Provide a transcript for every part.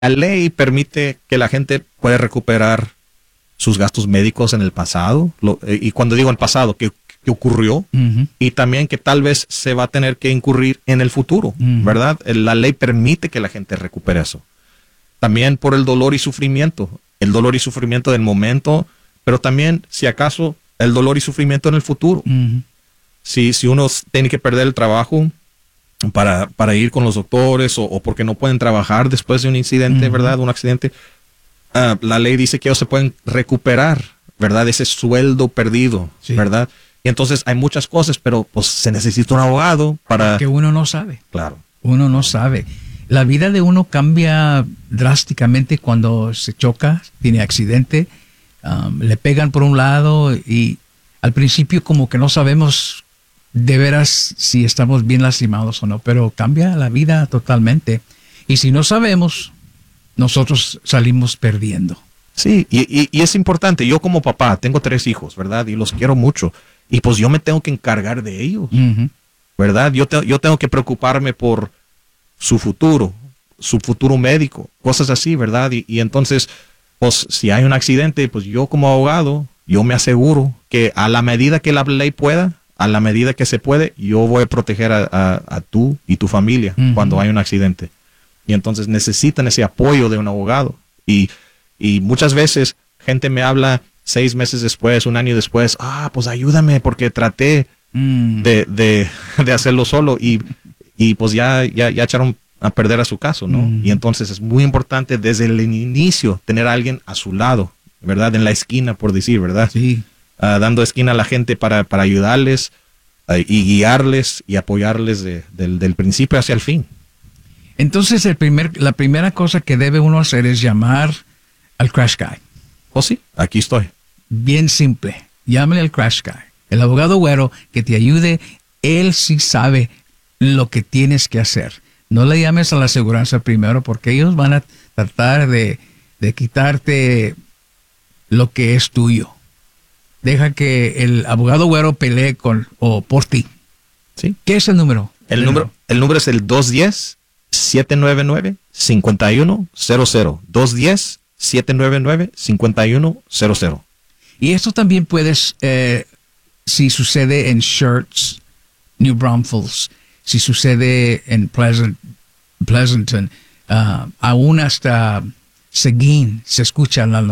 La ley permite que la gente pueda recuperar sus gastos médicos en el pasado, y cuando digo en pasado, que ocurrió, y también que tal vez se va a tener que incurrir en el futuro, ¿verdad? La ley permite que la gente recupere eso. También por el dolor y sufrimiento del momento, pero también, si acaso, el dolor y sufrimiento en el futuro. Si uno tiene que perder el trabajo para ir con los doctores o porque no pueden trabajar después de un incidente, ¿verdad? Un accidente, la ley dice que ellos se pueden recuperar, ¿verdad? Ese sueldo perdido, ¿verdad? Y entonces hay muchas cosas, pero pues se necesita un abogado para... Que uno no sabe. Claro. Uno no sabe. La vida de uno cambia drásticamente cuando se choca, tiene accidente, le pegan por un lado y al principio como que no sabemos de veras si estamos bien lastimados o no, pero cambia la vida totalmente. Y si no sabemos, nosotros salimos perdiendo. Sí, y es importante. Yo como papá tengo 3 hijos, ¿verdad? Y los quiero mucho. Y pues yo me tengo que encargar de ellos, ¿verdad? Yo tengo que preocuparme por su futuro médico, cosas así, ¿verdad? Y entonces, pues si hay un accidente, pues yo como abogado, yo me aseguro que a la medida que la ley pueda, a la medida que se puede, yo voy a proteger a tú y tu familia cuando hay un accidente. Y entonces necesitan ese apoyo de un abogado. Y muchas veces gente me habla 6 meses después, 1 año después, pues ayúdame porque traté de hacerlo solo y pues ya echaron a perder a su caso, ¿no? Y entonces es muy importante desde el inicio tener a alguien a su lado, ¿verdad? En la esquina, por decir, ¿verdad? Sí. Dando esquina a la gente para ayudarles y guiarles y apoyarles del principio hacia el fin. Entonces la primera cosa que debe uno hacer es llamar al Crash Guy. Oh, sí, aquí estoy. Bien simple. Llámale al Crash Guy. El abogado güero que te ayude, él sí sabe lo que tienes que hacer. No le llames a la aseguranza primero porque ellos van a tratar de quitarte lo que es tuyo. Deja que el abogado güero pelee por ti. ¿Sí? ¿Qué es el número? El número es el 210-799-5100. 210-799-5100. Y esto también puedes, si sucede en Schertz, New Braunfels, si sucede en Pleasanton, aún hasta Seguin se escucha el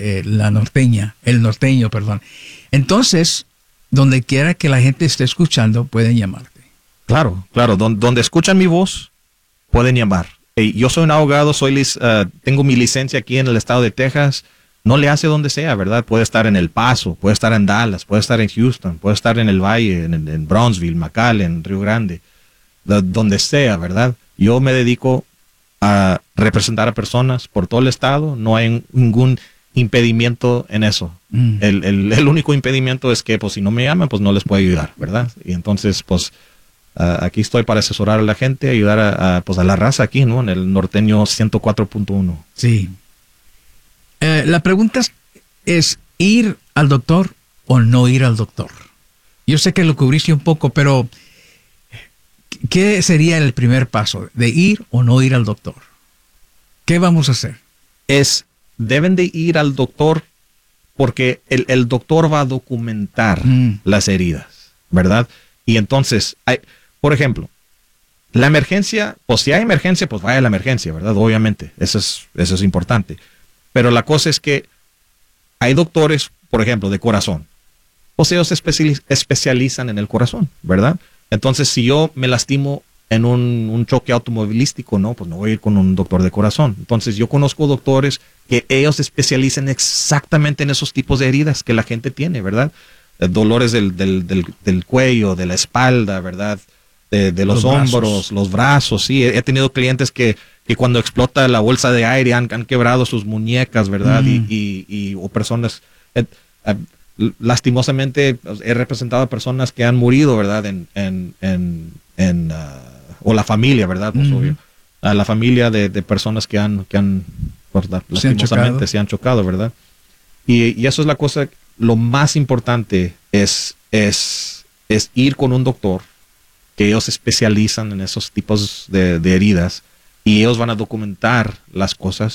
norteño, perdón. Entonces, donde quiera que la gente esté escuchando, pueden llamarte. Claro. Donde escuchan mi voz, pueden llamar. Yo soy un abogado, tengo mi licencia aquí en el estado de Texas. No le hace donde sea, ¿verdad? Puede estar en El Paso, puede estar en Dallas, puede estar en Houston, puede estar en el Valle, en Brownsville, McAllen, Río Grande, donde sea, ¿verdad? Yo me dedico a representar a personas por todo el estado. No hay ningún impedimento en eso. El único impedimento es que, pues, si no me llaman, pues no les puedo ayudar, ¿verdad? Y entonces, pues, aquí estoy para asesorar a la gente, ayudar a la raza aquí, ¿no? En el norteño 104.1. Sí. La pregunta es ¿ir al doctor o no ir al doctor? Yo sé que lo cubriste un poco, pero ¿qué sería el primer paso de ir o no ir al doctor? ¿Qué vamos a hacer? Deben de ir al doctor porque el doctor va a documentar las heridas, ¿verdad? Y entonces, por ejemplo, la emergencia, pues si hay emergencia, pues vaya a la emergencia, ¿verdad? Obviamente, eso es importante. Pero la cosa es que hay doctores, por ejemplo, de corazón. Pues ellos se especializan en el corazón, ¿verdad? Entonces, si yo me lastimo en un choque automovilístico, no, pues no voy a ir con un doctor de corazón. Entonces, yo conozco doctores que ellos se especializan exactamente en esos tipos de heridas que la gente tiene, ¿verdad? Dolores del cuello, de la espalda, ¿verdad? De los hombros, los brazos, sí. He tenido clientes que cuando explota la bolsa de aire han quebrado sus muñecas, ¿verdad? O personas, lastimosamente he representado a personas que han murido, ¿verdad? O la familia, ¿verdad? Pues obvio. A la familia de personas que han ¿verdad? Lastimosamente se han chocado, ¿verdad? Y eso es la cosa, lo más importante es ir con un doctor que ellos se especializan en esos tipos de heridas y ellos van a documentar las cosas